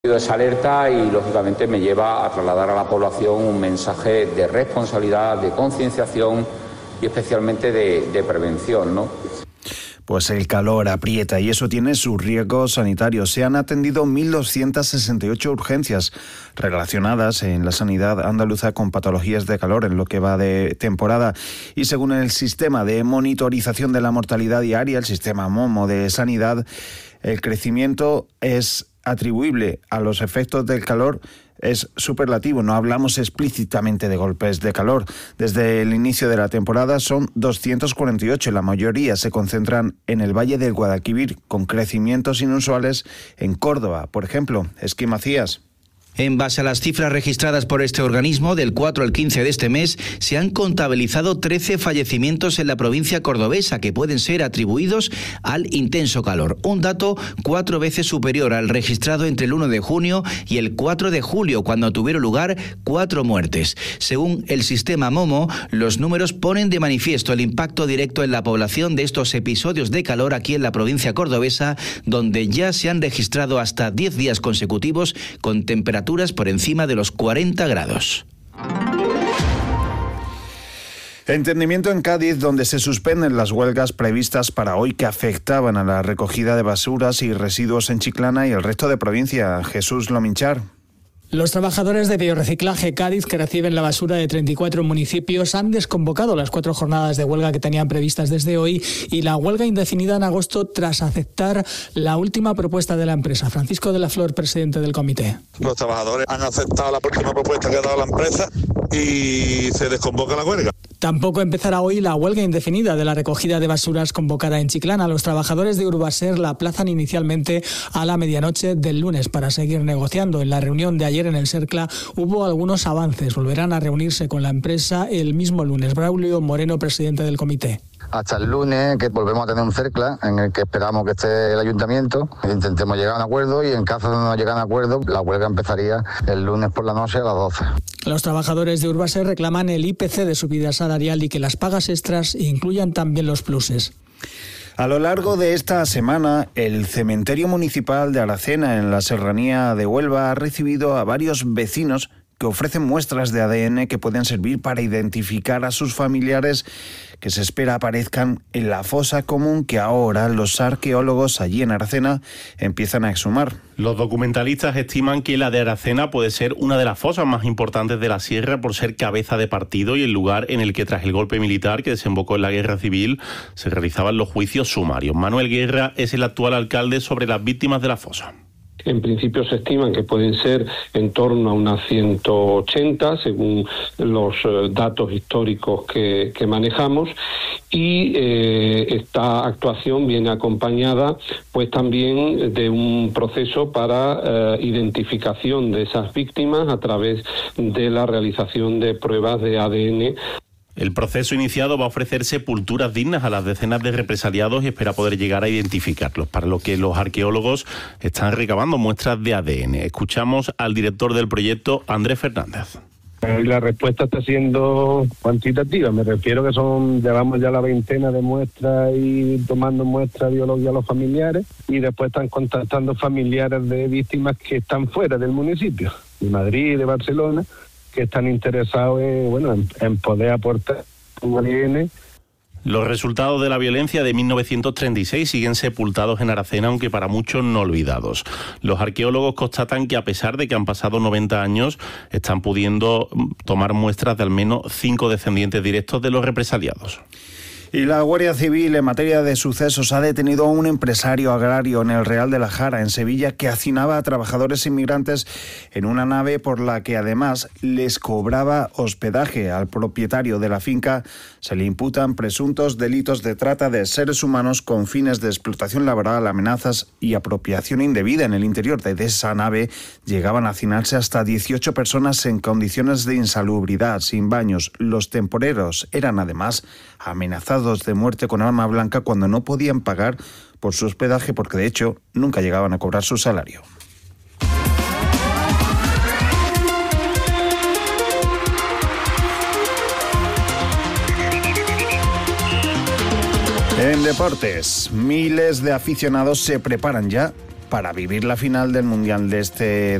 Esa alerta y lógicamente me lleva a trasladar a la población un mensaje de responsabilidad, de concienciación y especialmente de prevención, ¿no? Pues el calor aprieta y eso tiene sus riesgos sanitarios. Se han atendido 1.268 urgencias relacionadas en la sanidad andaluza con patologías de calor en lo que va de temporada. Y según el sistema de monitorización de la mortalidad diaria, el sistema MOMO de sanidad, el crecimiento es atribuible a los efectos del calor, es superlativo. No hablamos explícitamente de golpes de calor. Desde el inicio de la temporada son 248. La mayoría se concentran en el Valle del Guadalquivir, con crecimientos inusuales en Córdoba. Por ejemplo, Esquí Macías. En base a las cifras registradas por este organismo, del 4 al 15 de este mes, se han contabilizado 13 fallecimientos en la provincia cordobesa que pueden ser atribuidos al intenso calor. Un dato 4 veces superior al registrado entre el 1 de junio y el 4 de julio, cuando tuvieron lugar 4 muertes. Según el sistema MOMO, los números ponen de manifiesto el impacto directo en la población de estos episodios de calor aquí en la provincia cordobesa, donde ya se han registrado hasta 10 días consecutivos con temperaturas por encima de los 40 grados. Entendimiento en Cádiz, donde se suspenden las huelgas previstas para hoy que afectaban a la recogida de basuras y residuos en Chiclana y el resto de provincia. Jesús Lominchar. Los trabajadores de Bioreciclaje Cádiz, que reciben la basura de 34 municipios, han desconvocado las 4 jornadas de huelga que tenían previstas desde hoy y la huelga indefinida en agosto tras aceptar la última propuesta de la empresa. Francisco de la Flor, presidente del comité. Los trabajadores han aceptado la próxima propuesta que ha dado la empresa y se desconvoca la huelga. Tampoco empezará hoy la huelga indefinida de la recogida de basuras convocada en Chiclana. Los trabajadores de Urbaser la aplazan inicialmente a la medianoche del lunes para seguir negociando. En la reunión de ayer en el Cercla hubo algunos avances. Volverán a reunirse con la empresa el mismo lunes. Braulio Moreno, presidente del comité. Hasta el lunes, que volvemos a tener un Cercla en el que esperamos que esté el ayuntamiento, intentemos llegar a un acuerdo y en caso de no llegar a un acuerdo, la huelga empezaría el lunes por la noche a las 12. Los trabajadores de Urbaser reclaman el IPC de subida salarial y que las pagas extras incluyan también los pluses. A lo largo de esta semana, el cementerio municipal de Aracena, en la serranía de Huelva, ha recibido a varios vecinos que ofrecen muestras de ADN que pueden servir para identificar a sus familiares que se espera aparezcan en la fosa común que ahora los arqueólogos allí en Aracena empiezan a exhumar. Los documentalistas estiman que la de Aracena puede ser una de las fosas más importantes de la sierra por ser cabeza de partido y el lugar en el que tras el golpe militar que desembocó en la guerra civil se realizaban los juicios sumarios. Manuel Guerra es el actual alcalde sobre las víctimas de la fosa. En principio se estiman que pueden ser en torno a unas 180, según los datos históricos que manejamos, y esta actuación viene acompañada pues también de un proceso para identificación de esas víctimas a través de la realización de pruebas de ADN. El proceso iniciado va a ofrecer sepulturas dignas a las decenas de represaliados y espera poder llegar a identificarlos, para lo que los arqueólogos están recabando muestras de ADN. Escuchamos al director del proyecto, Andrés Fernández. La respuesta está siendo cuantitativa, me refiero que llevamos ya la veintena de muestras y tomando muestras biológicas a los familiares y después están contactando familiares de víctimas que están fuera del municipio, de Madrid, de Barcelona, que están interesados en poder aportar un ADN. Los resultados de la violencia de 1936 siguen sepultados en Aracena, aunque para muchos no olvidados. Los arqueólogos constatan que a pesar de que han pasado 90 años, están pudiendo tomar muestras de al menos 5 descendientes directos de los represaliados. Y la Guardia Civil, en materia de sucesos, ha detenido a un empresario agrario en el Real de la Jara, en Sevilla, que hacinaba a trabajadores inmigrantes en una nave por la que además les cobraba hospedaje. Al propietario de la finca se le imputan presuntos delitos de trata de seres humanos con fines de explotación laboral, amenazas y apropiación indebida. En el interior de esa nave llegaban a hacinarse hasta 18 personas en condiciones de insalubridad, sin baños. Los temporeros eran además amenazados de muerte con arma blanca cuando no podían pagar por su hospedaje, porque de hecho nunca llegaban a cobrar su salario. En deportes, miles de aficionados se preparan ya para vivir la final del Mundial de este